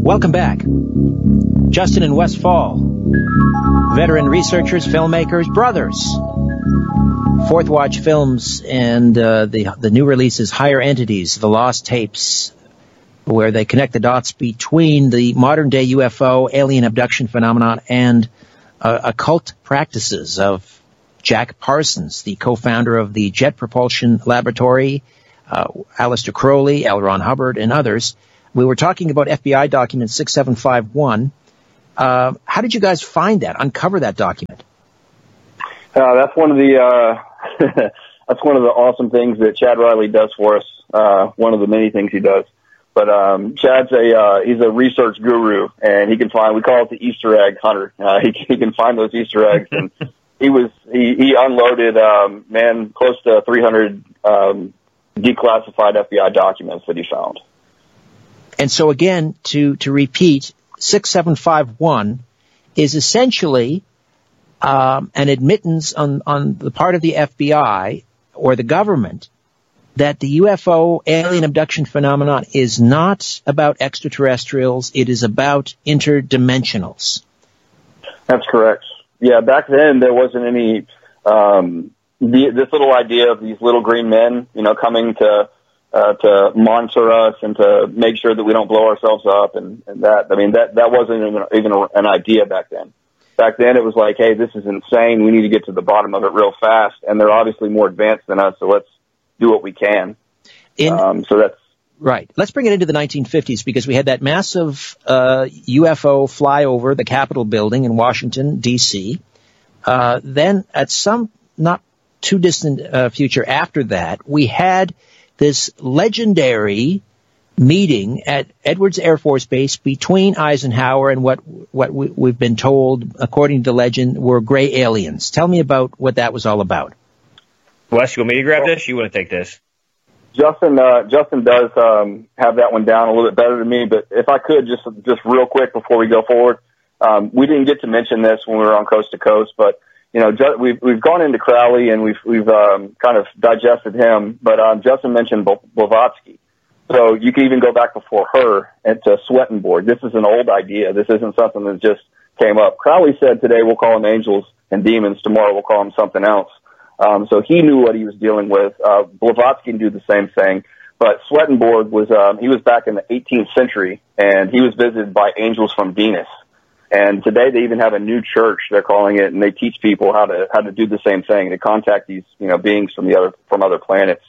Welcome back. Justin and Westfall, veteran researchers, filmmakers, brothers. Fourth Watch Films and the new release is Higher Entities, The Lost Tapes, where they connect the dots between the modern-day UFO alien abduction phenomenon and occult practices of Jack Parsons, the co-founder of the Jet Propulsion Laboratory, Aleister Crowley, L. Ron Hubbard, and others. We were talking about FBI document 6751. How did you guys find that, uncover that document? That's one of the that's one of the awesome things that Chad Riley does for us. One of the many things he does. But Chad's he's a research guru, and he can find, we call it the Easter egg hunter. He can find those Easter eggs, and he unloaded close to 300 declassified FBI documents that he found. And so again, to repeat, 6751 is essentially an admittance on the part of the FBI or the government that the UFO alien abduction phenomenon is not about extraterrestrials, it is about interdimensionals. That's correct. Yeah, back then there wasn't any this little idea of these little green men, coming to monitor us and to make sure that we don't blow ourselves up and that. I mean, that wasn't even an idea back then. Back then it was like, hey, this is insane. We need to get to the bottom of it real fast. And they're obviously more advanced than us, so let's do what we can. So that's right. Let's bring it into the 1950s because we had that massive UFO flyover the Capitol building in Washington, D.C. Then at some not too distant future after that, we had this legendary meeting at Edwards Air Force Base between Eisenhower and what we've been told, according to legend, were gray aliens. Tell me about what that was all about. Wes, you want me to grab this? You want to take this? Justin does have that one down a little bit better than me, but if I could just real quick before we go forward, we didn't get to mention this when we were on Coast to Coast, but we've gone into Crowley and we've kind of digested him, but Justin mentioned Blavatsky. So you can even go back before her and to Swedenborg. This is an old idea. This isn't something that just came up. Crowley said today we'll call them angels and demons. Tomorrow we'll call them something else. So he knew what he was dealing with. Blavatsky can do the same thing. But Swedenborg he was back in the 18th century, and he was visited by angels from Venus. And today they even have a new church, they're calling it, and they teach people how to do the same thing, to contact these, beings from other planets.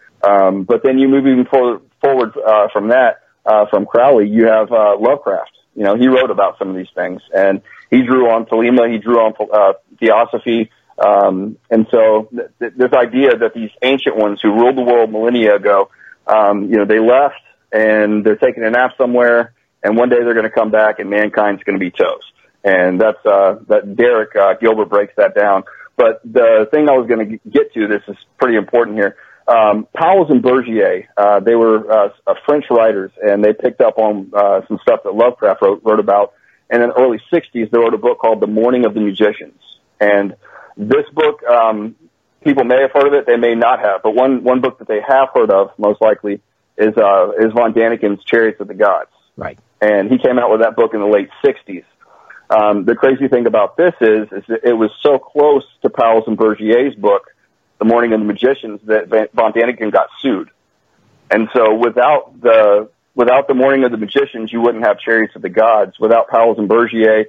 But then you move even forward from that, from Crowley, you have Lovecraft. He wrote about some of these things, and he drew on Thelema, he drew on Theosophy. And so this idea that these ancient ones who ruled the world millennia ago, they left and they're taking a nap somewhere, and one day they're going to come back and mankind's going to be toast. And that's that Derek Gilbert breaks that down. But the thing I was going to get to, this is pretty important here. Powles and Bergier, they were French writers, and they picked up on some stuff that Lovecraft wrote about. And in the early 60s, they wrote a book called The Morning of the Magicians. And this book, people may have heard of it, they may not have. But one book that they have heard of, most likely, is von Daniken's Chariots of the Gods. Right. And he came out with that book in the late 60s. The crazy thing about this is that it was so close to Powles and Bergier's book, The Morning of the Magicians, that von Daniken got sued. And so without the Morning of the Magicians, you wouldn't have Chariots of the Gods. Without Powles and Bergier,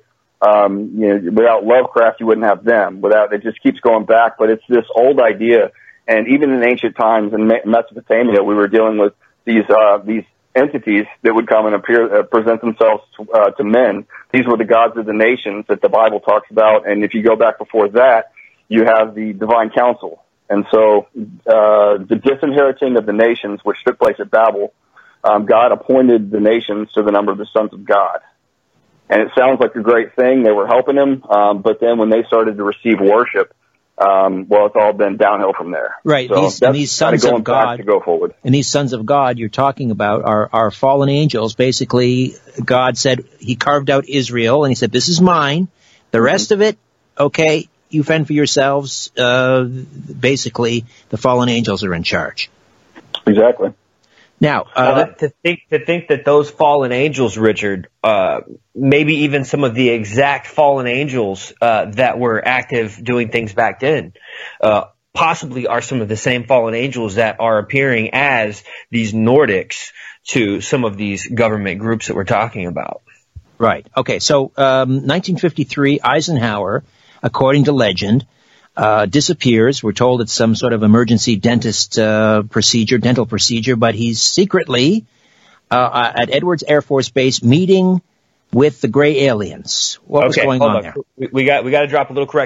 without Lovecraft, you wouldn't have them. It just keeps going back. But it's this old idea. And even in ancient times in Mesopotamia, we were dealing with these entities that would come and present themselves to men. These were the gods of the nations that the Bible talks about. And if you go back before that, you have the divine council. And so the disinheriting of the nations, which took place at Babel, God appointed the nations to the number of the sons of God. And it sounds like a great thing. They were helping him. But then when they started to receive worship, it's all been downhill from there. Right. So these sons of God, to go forward. And these sons of God you're talking about are fallen angels. Basically, God said he carved out Israel, and he said, this is mine. The rest of it, okay, you fend for yourselves. Basically, the fallen angels are in charge. Exactly. Now, to think that those fallen angels, Richard, maybe even some of the exact fallen angels that were active doing things back then, possibly are some of the same fallen angels that are appearing as these Nordics to some of these government groups that we're talking about. right. Okay. So, 1953, Eisenhower, according to legend, disappears. We're told it's some sort of emergency dental procedure, but he's secretly at Edwards Air Force Base meeting with the gray aliens. What was going on there? We got to drop a little correction.